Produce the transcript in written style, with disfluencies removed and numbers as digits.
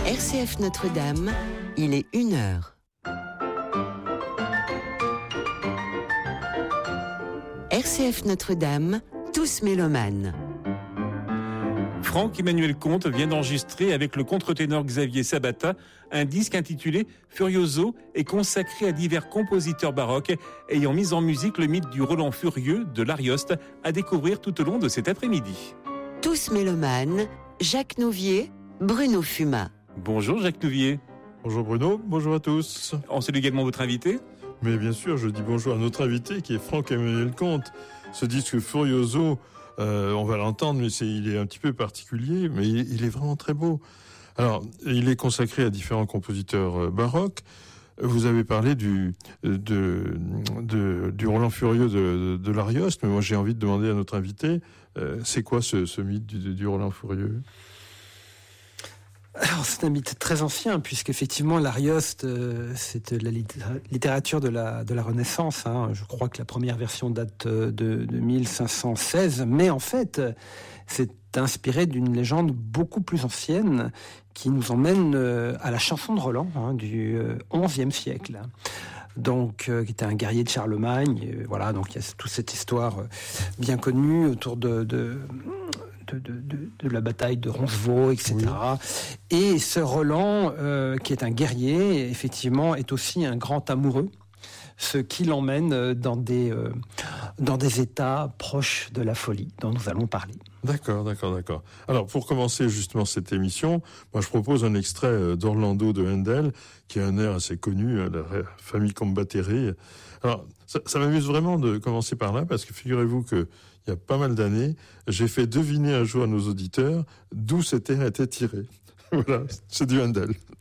RCF Notre-Dame, il est 1h. RCF Notre-Dame, tous mélomanes. Franck-Emmanuel Comte vient d'enregistrer avec le contre-ténor Xavier Sabata un disque intitulé Furioso et consacré à divers compositeurs baroques ayant mis en musique le mythe du Roland furieux de l'Arioste à découvrir tout au long de cet après-midi. Tous mélomanes, Jacques Nouvier, Bruno Fumat. Bonjour Jacques Nouvier. Bonjour Bruno, bonjour à tous. On salue également votre invité. Mais bien sûr, je dis bonjour à notre invité qui est Franck-Emmanuel Comte. Ce disque Furioso, on va l'entendre, mais il est un petit peu particulier, mais il est vraiment très beau. Alors, il est consacré à différents compositeurs baroques. Vous avez parlé du Roland furieux de l'Arioste, mais moi j'ai envie de demander à notre invité, c'est quoi ce mythe du Roland furieux ? Alors, c'est un mythe très ancien, puisqu'effectivement, l'Arioste, c'est la littérature de la Renaissance. Je crois que la première version date de 1516, mais en fait, c'est inspiré d'une légende beaucoup plus ancienne qui nous emmène à la chanson de Roland du XIe siècle. Donc, qui était un guerrier de Charlemagne. Voilà, donc il y a toute cette histoire bien connue autour de la bataille de Roncevaux, etc. Oui. Et ce Roland, qui est un guerrier, effectivement, est aussi un grand amoureux, ce qui l'emmène dans des états proches de la folie dont nous allons parler. D'accord. Alors, pour commencer justement cette émission, moi je propose un extrait d'Orlando de Handel, qui est un air assez connu, la famille Combattere. Alors, ça m'amuse vraiment de commencer par là, parce que figurez-vous que il y a pas mal d'années, j'ai fait deviner un jour à nos auditeurs d'où cet air était tiré. Voilà, c'est du Handel.